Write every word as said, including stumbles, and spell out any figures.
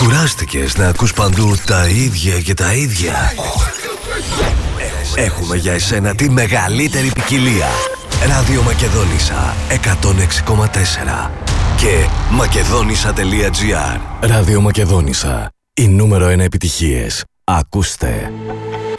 Κουράστηκες να ακούς παντού τα ίδια και τα ίδια? Έχουμε για εσένα τη μεγαλύτερη ποικιλία. Ράδιο Μακεδόνισσα εκατόν έξι κόμμα τέσσερα και μακεδόνισσα τελεία τζι άρ. Ράδιο Μακεδόνισσα, η νούμερο ένα επιτυχίες. Ακούστε.